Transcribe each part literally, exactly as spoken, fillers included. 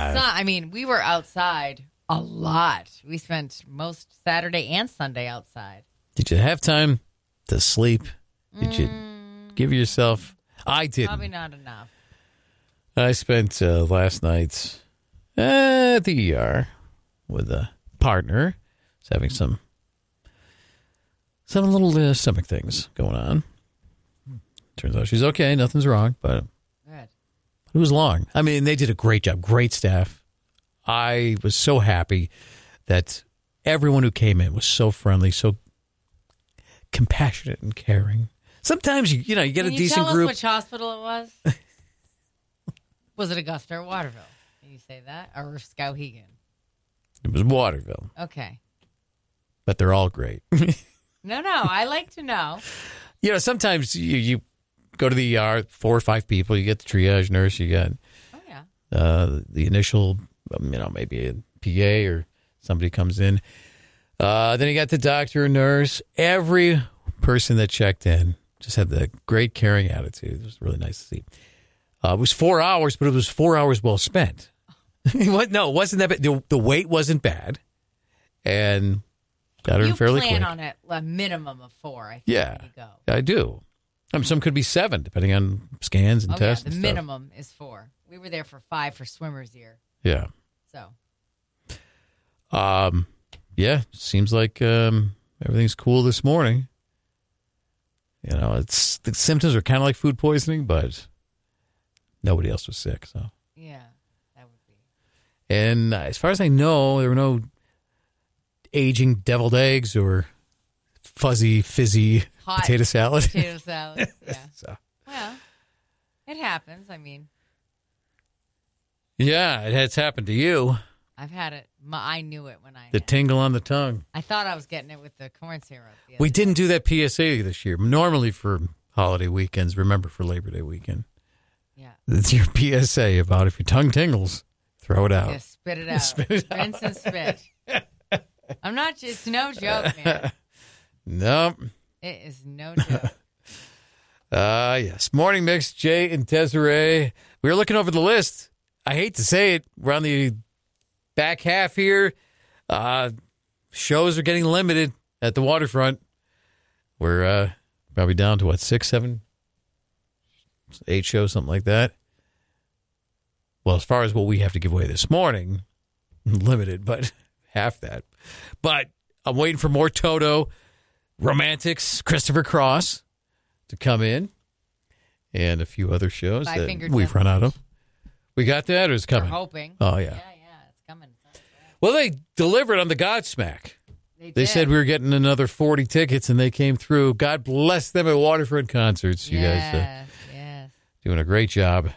it's not. I mean, we were outside a lot. We spent most Saturday and Sunday outside. Did you have time to sleep? Did you Mm, give yourself? I didn't. Probably not enough. I spent uh, last night at the E R with a partner. Was having some some little uh, stomach things going on. Turns out she's okay. Nothing's wrong, but Good. it was long. I mean, they did a great job. Great staff. I was so happy that everyone who came in was so friendly, so compassionate and caring. Sometimes you you know you get Can a you decent tell group. us which hospital it was? Was it Augusta or Waterville? Can you say that? Or Skowhegan? It was Waterville, Okay. but they're all great. No, no. I like to know. You know, sometimes you, you go to the E R, four or five people. You get the triage nurse. You got Oh, yeah. uh, the initial, um, you know, maybe a P A or somebody comes in. Uh, then you got the doctor or nurse. Every person that checked in just had the great caring attitude. It was really nice to see. Uh, it was four hours, but it was four hours well spent. What? No, it wasn't that bad. The, the wait wasn't bad. And got her You in fairly plan quick. on it a minimum of four, I think, Yeah, when you go. I do. I mean, some could be seven, depending on scans and Oh, yeah. tests. The and stuff. minimum is four. We were there for five for swimmer's year. Yeah. So, Um, yeah, seems like um, everything's cool this morning. You know, it's the symptoms are kind of like food poisoning, but nobody else was sick. So, yeah, that would be. and as far as I know, there were no aging deviled eggs or fuzzy, fizzy Hot potato salad. Potato salad, yeah. So, Well, it happens. I mean, yeah, it has happened to you. I've had it. My, I knew it when I. The had it. tingle on the tongue. I thought I was getting it with the corn syrup. the We other didn't do that P S A this year. Normally for holiday weekends, remember for Labor Day weekend. day. Yeah. It's your P S A about if your tongue tingles, throw it out. Just spit it out. Spit it Rinse and spit. I'm not. It's no joke, man. Nope. It is no joke. Uh, yes. Morning Mix, Jay and Desiree. We were looking over the list. I hate to say it. We're on the back half here. Uh, shows are getting limited at the waterfront. We're uh, probably down to, what, six, seven, eight shows, something like that. Well, as far as what we have to give away this morning, limited, but half that. But I'm waiting for more Toto, Romantics, Christopher Cross to come in, and a few other shows Five that Finger we've run out of. We got that, or is it We're coming? hoping. Oh, Yeah, yeah. yeah, it's coming. Well, they delivered on the Godsmack. They, They did. said we were getting another forty tickets, and they came through. God bless them at Waterfront Concerts. You yes, guys uh, yes. doing a great job,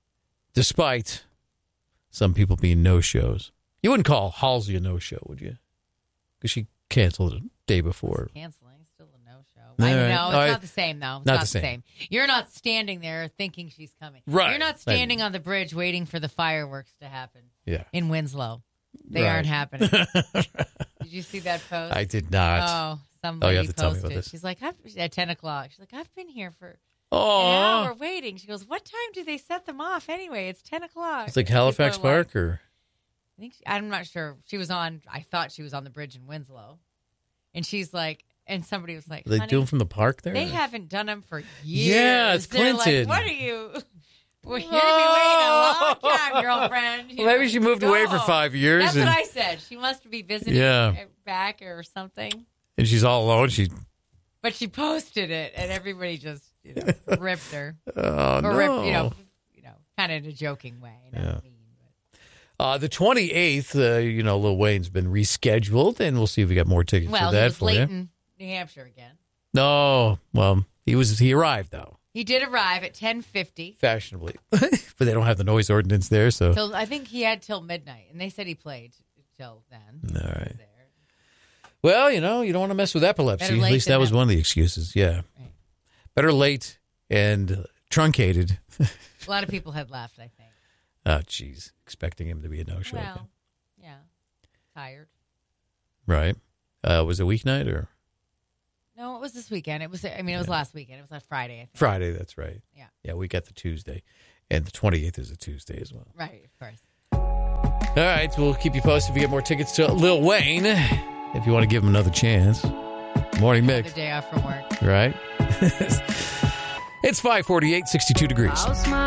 despite some people being no-shows. You wouldn't call Halsey a no-show, would you? Because she canceled the day before. Canceling, still a no-show. All I right. know, it's All right. not the same, though. It's Not not, the the same. same. You're not standing there thinking she's coming. Right. You're not standing on the bridge waiting for the fireworks to happen Yeah. in Winslow. They Right. aren't happening. Did you see that post? I did not. Oh, somebody have to tell me posted. about this. She's like, I've, at ten o'clock. She's like, I've been here for an Oh, hour waiting. She goes, what time do they set them off anyway? It's ten o'clock. it's like People Halifax are like- Park, or I think she, I'm not sure. She was on. I thought she was on the bridge in Winslow, and she's like, and somebody was like, do they "Honey, do them from the park there? they haven't done them for years." Yeah, it's They're Clinton. Like, what are you? We're here to be waiting a long time, girlfriend. You Well, maybe know, she moved go. away for five years, That's and, what I said. She must be visiting Yeah. back or something. and she's all alone. She, But she posted it, and everybody just you know, ripped her. oh Or no, ripped, you know, you know, kind of in a joking way. You know Yeah. what I mean? Uh, the twenty-eighth, uh, you know, Lil Wayne's been rescheduled, and we'll see if we got more tickets Well, for he that was for late you. in New Hampshire again. No, well, he was he arrived though He did arrive at ten fifty. fashionably, but they don't have the noise ordinance there, so Till I think he had till midnight, and they said he played till then. all He was right. there. Well, you know, you don't want to mess with epilepsy. Better At late least than that was never. one of the excuses. Yeah, Right. better late and uh, truncated. A lot of people had left, I think. Oh, jeez, expecting him to be a no-show. Well, again. yeah, tired. Right? Uh, was it weeknight or No, it was this weekend. It was. I mean, it was last weekend. It was on Friday. I think. Friday? That's right. Yeah. Yeah, we got the Tuesday, and the twenty-eighth is a Tuesday as well. Right, of course. All right, we'll keep you posted if we get more tickets to Lil Wayne, if you want to give him another chance. Morning Mix. Another day off from work. Right? It's five forty-eight, sixty-two degrees.